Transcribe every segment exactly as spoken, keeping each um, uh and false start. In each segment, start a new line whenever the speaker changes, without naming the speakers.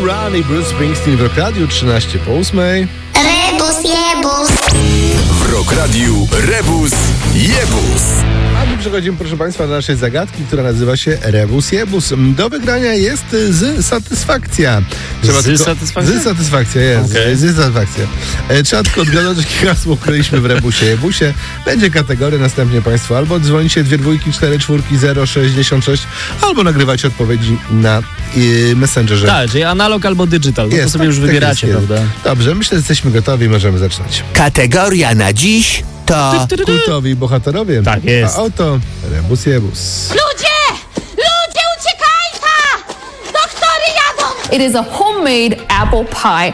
Run i Bruce Springsteen w Rock Radiu, trzynaście po ósmej.
Rebus jebus.
W Rock Radiu Rebus Jebus.
A my przechodzimy, proszę Państwa, do naszej zagadki, która nazywa się Rebus Jebus. Do wygrania jest z satysfakcja.
Trzeba z tylko... satysfakcja?
Z satysfakcja jest. Okay. Z satysfakcja. E, trzeba tylko odgadnąć, jakie hasło kryliśmy w Rebusie Jebusie. Będzie kategoria, następnie Państwo albo dzwonicie dwie dwójki, cztery czwórki, zero sześćdziesiąt sześć, albo nagrywacie odpowiedzi na y, Messengerze.
Tak, czyli analog albo digital. No
jest,
to sobie
tak,
już wybieracie,
tak jest,
prawda?
Jest. Dobrze, myślę, że jesteśmy gotowi, możemy zaczynać.
Kategoria na dziś to
kultowi bohaterowie.
Tak jest.
A oto Rebus Jebus.
Ludzie! Ludzie, uciekajcie! Doktory jadą!
It is a homemade apple pie.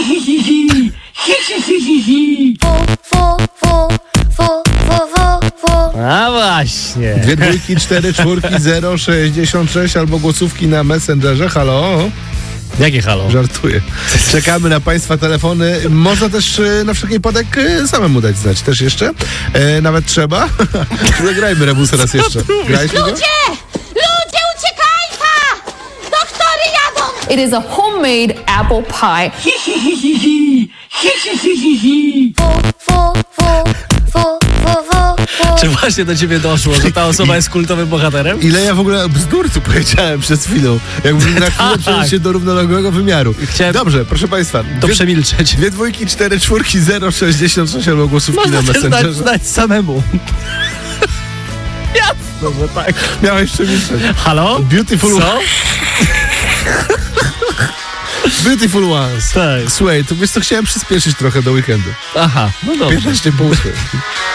Fu, fu, fu, fu, fu, fu, fu.
A właśnie.
Dwie dwójki, cztery czwórki, zero sześćdziesiąt sześć albo głosówki na Messengerze. Halo?
Jakie halo?
Żartuję. Czekamy na Państwa telefony. Można też e, na wszelki wypadek e, samemu dać znać. Też jeszcze? E, nawet trzeba? Zagrajmy Rebus raz jeszcze. Graliśmy go?
Ludzie! Ludzie, uciekajcie! Doktory jadą!
It is a homemade apple pie.
Fu, fu, fu, fu, fu, fu, fu.
Czy właśnie do ciebie doszło, że ta osoba jest kultowym bohaterem?
Ile ja w ogóle bzdur tu powiedziałem przed chwilą. Jakbym na chwilę przenieść się do równoległego wymiaru.
Chciałem
Dobrze, proszę Państwa.
to
Dwie,
przemilczeć.
dwie dwójki, cztery czwórki, zero sześćdziesiąt sześć albo głosówki
Można
na
też znać,
Messengerze.
znać samemu. Jasno, że tak.
Miałeś przemilczeć.
Halo?
Beautiful
Co?
Beautiful ones.
Tak.
Słuchaj, to wiesz co, chciałem przyspieszyć trochę do weekendu.
Aha, no dobrze.
piętnaście po ósmej.